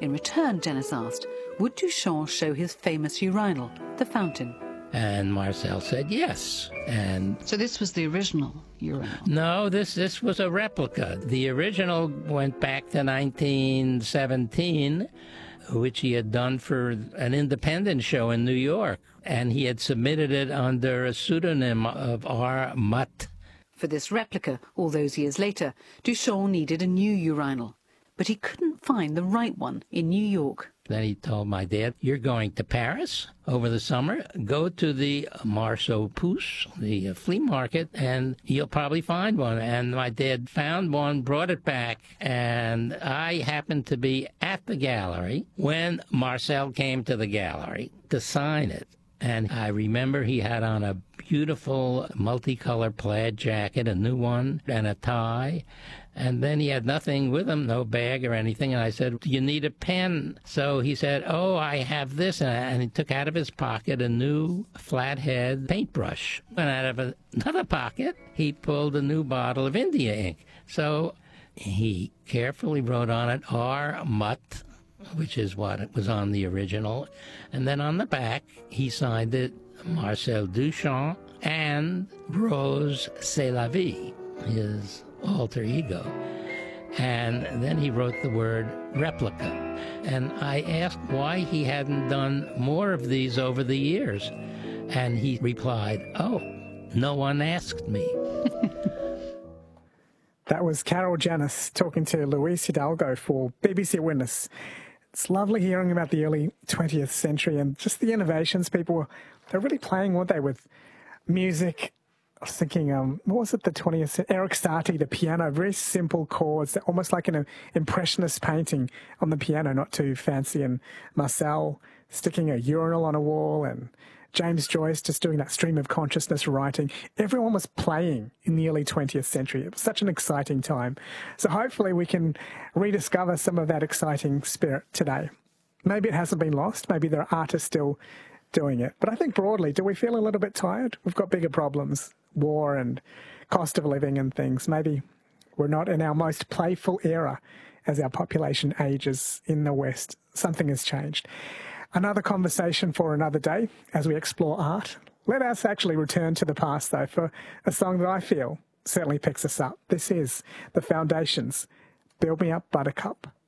In return, Jenis asked, would Duchamp show his famous urinal, the fountain? And Marcel said yes. And so this was the original urinal? No, this was a replica. The original went back to 1917, which he had done for an independent show in New York. And he had submitted it under a pseudonym of R. Mutt. For this replica, all those years later, Duchamp needed a new urinal. But he couldn't find the right one in New York. Then he told my dad, you're going to Paris over the summer. Go to the Marceau Pouce, the flea market, and you'll probably find one. And my dad found one, brought it back, and I happened to be at the gallery when Marcel came to the gallery to sign it. And I remember he had on a beautiful multicolored plaid jacket, a new one, and a tie. And then he had nothing with him, no bag or anything. And I said, do you need a pen? So he said, oh, I have this. And he took out of his pocket a new flathead paintbrush. And out of another pocket, he pulled a new bottle of India ink. So he carefully wrote on it, R. Mutt, which is what it was on the original. And then on the back, he signed it Marcel Duchamp and Rose C'est la Vie, his alter ego. And then he wrote the word replica. And I asked why he hadn't done more of these over the years. And he replied, oh, no one asked me. That was Carol Janis talking to Luis Hidalgo for BBC Witness. It's lovely hearing about the early 20th century and just the innovations people they're really playing, weren't they, with music. I was thinking, what was it, the 20th century? Eric Satie, the piano, very simple chords, almost like an impressionist painting on the piano, not too fancy. And Marcel sticking a urinal on a wall, and James Joyce just doing that stream of consciousness writing. Everyone was playing in the early 20th century. It was such an exciting time. So hopefully we can rediscover some of that exciting spirit today. Maybe it hasn't been lost. Maybe there are artists still doing it. But I think broadly, do we feel a little bit tired? We've got bigger problems, war and cost of living and things. Maybe we're not in our most playful era as our population ages in the West. Something has changed. Another conversation for another day as we explore art. Let us actually return to the past, though, for a song that I feel certainly picks us up. This is The Foundations, Build Me Up, Buttercup.